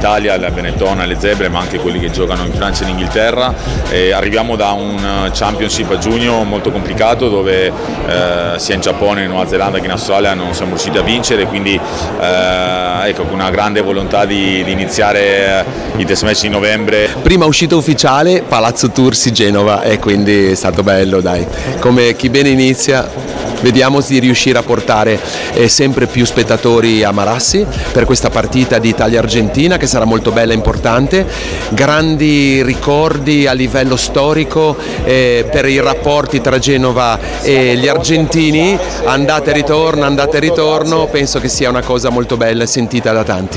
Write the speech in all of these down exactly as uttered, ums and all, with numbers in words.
Italia, la Benetton, le Zebre, ma anche quelli che giocano in Francia e in Inghilterra. E arriviamo da un Championship a giugno molto complicato, dove eh, sia in Giappone, in Nuova Zelanda che in Australia non siamo riusciti a vincere, quindi eh, ecco, con una grande volontà di, di iniziare i test match in novembre. Prima uscita ufficiale Palazzo Tursi Genova, e quindi è stato bello, dai, come chi bene inizia. Vediamo di riuscire a portare eh, sempre più spettatori a Marassi per questa partita di Italia-Argentina, che sarà molto bella e importante. Grandi ricordi a livello storico eh, per i rapporti tra Genova e gli argentini, andata e ritorno, andata e ritorno, penso che sia una cosa molto bella e sentita da tanti.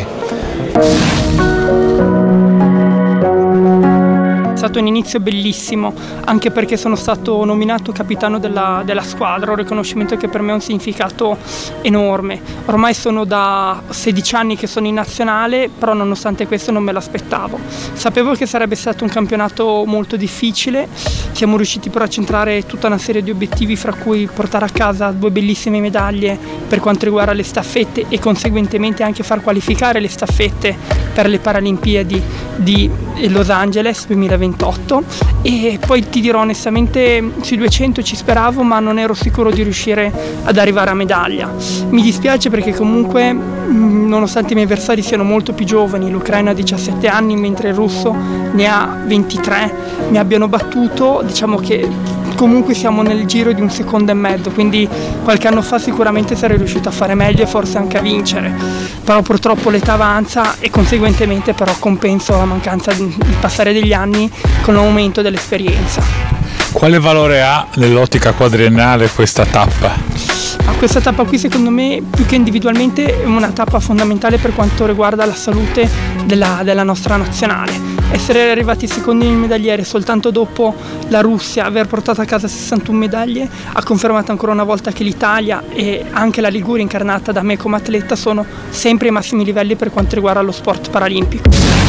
È stato un inizio bellissimo, anche perché sono stato nominato capitano della, della squadra, un riconoscimento che per me ha un significato enorme. Ormai sono da sedici anni che sono in nazionale, però nonostante questo non me l'aspettavo. Sapevo che sarebbe stato un campionato molto difficile, siamo riusciti però a centrare tutta una serie di obiettivi, fra cui portare a casa due bellissime medaglie per quanto riguarda le staffette e conseguentemente anche far qualificare le staffette per le Paralimpiadi di Los Angeles duemilaventotto. E poi ti dirò onestamente, sui duecento ci speravo, ma non ero sicuro di riuscire ad arrivare a medaglia. Mi dispiace perché comunque, nonostante i miei avversari siano molto più giovani, l'ucraino ha diciassette anni mentre il russo ne ha ventitré, mi abbiano battuto, diciamo che comunque siamo nel giro di un secondo e mezzo, quindi qualche anno fa sicuramente sarei riuscito a fare meglio e forse anche a vincere, però purtroppo l'età avanza e conseguentemente però compenso la mancanza di passare degli anni con l'aumento dell'esperienza. Quale valore ha nell'ottica quadriennale questa tappa? Ma questa tappa qui secondo me, più che individualmente, è una tappa fondamentale per quanto riguarda la salute della, della nostra nazionale. Essere arrivati secondi nel medagliere soltanto dopo la Russia, aver portato a casa sessantuno medaglie, ha confermato ancora una volta che l'Italia e anche la Liguria incarnata da me come atleta sono sempre ai massimi livelli per quanto riguarda lo sport paralimpico.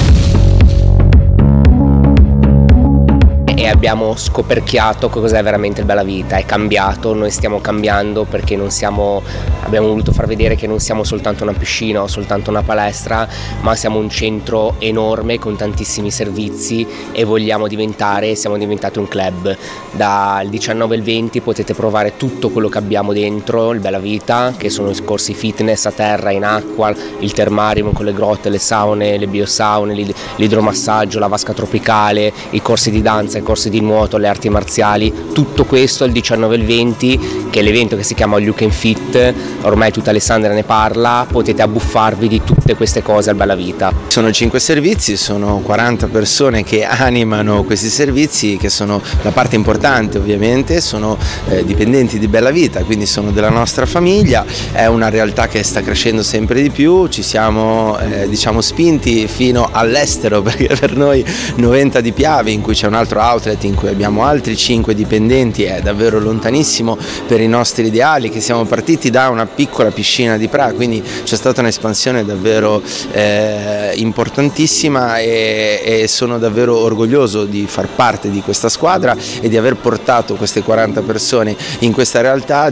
E abbiamo scoperchiato cos'è veramente il Bella Vita, è cambiato, noi stiamo cambiando perché non siamo, abbiamo voluto far vedere che non siamo soltanto una piscina o soltanto una palestra, ma siamo un centro enorme con tantissimi servizi e vogliamo diventare, siamo diventati un club. Dal diciannove al venti potete provare tutto quello che abbiamo dentro il Bella Vita, che sono i corsi fitness a terra, in acqua, il termarium con le grotte, le saune, le biosaune, l'idromassaggio, la vasca tropicale, i corsi di danza, i corsi di nuoto, le arti marziali, tutto questo il diciannove e il venti, che è l'evento che si chiama All You Can Fit, ormai tutta Alessandria ne parla, potete abbuffarvi di tutte queste cose al Bella Vita. Sono cinque servizi, sono quaranta persone che animano questi servizi, che sono la parte importante ovviamente, sono eh, dipendenti di Bella Vita, quindi sono della nostra famiglia, è una realtà che sta crescendo sempre di più, ci siamo eh, diciamo spinti fino all'estero, perché per noi Noventa di Piave, in cui c'è un altro outlet in cui abbiamo altri cinque dipendenti, è davvero lontanissimo per i nostri ideali, che siamo partiti da una piccola piscina di Praga, quindi c'è stata un'espansione davvero eh, importantissima e, e sono davvero orgoglioso di far parte di questa squadra e di aver portato queste quaranta persone in questa realtà.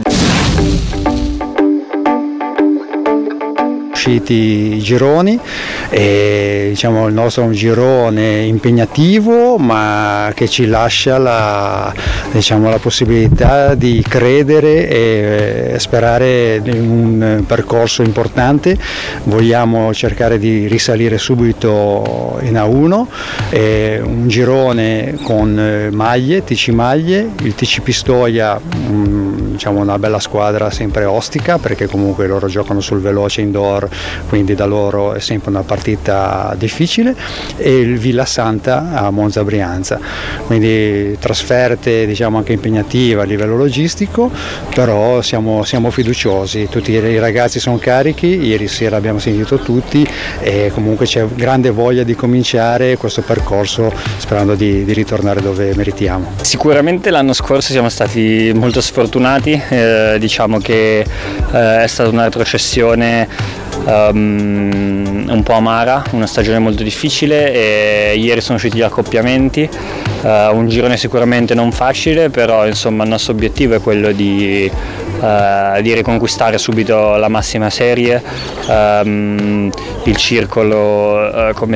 Usciti i gironi e diciamo il nostro è un girone impegnativo, ma che ci lascia la, diciamo, la possibilità di credere e sperare in un percorso importante. Vogliamo cercare di risalire subito in A uno, è un girone con maglie, T C Maglie, il T C Pistoia, diciamo una bella squadra sempre ostica, perché comunque loro giocano sul veloce indoor, quindi da loro è sempre una partita difficile, e il Villa Santa a Monza Brianza, quindi trasferte diciamo anche impegnative a livello logistico, però siamo, siamo fiduciosi, tutti i ragazzi sono carichi, ieri sera abbiamo sentito tutti e comunque c'è grande voglia di cominciare questo percorso sperando di, di ritornare dove meritiamo. Sicuramente l'anno scorso siamo stati molto sfortunati, eh, diciamo che eh, è stata una retrocessione Um, un po' amara, una stagione molto difficile, e ieri sono usciti gli accoppiamenti, uh, un girone sicuramente non facile, però insomma il nostro obiettivo è quello di, uh, di riconquistare subito la massima serie. Um, il circolo uh, come